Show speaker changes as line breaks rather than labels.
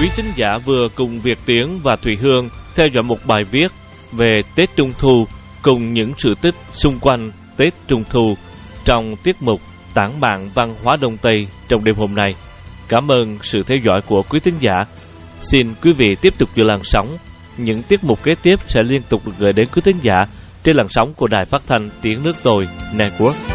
Quý thính giả vừa cùng Việt Tiến và Thùy Hương theo dõi một bài viết về Tết Trung Thu cùng những sự tích xung quanh Tết Trung Thu trong tiết mục Tản mạn văn hóa Đông Tây trong đêm hôm nay. Cảm ơn sự theo dõi của quý thính giả. Xin quý vị tiếp tục giữ làn sóng. Những tiết mục kế tiếp sẽ liên tục được gửi đến quý thính giả trên làn sóng của Đài Phát thanh Tiếng Nước Tôi Network.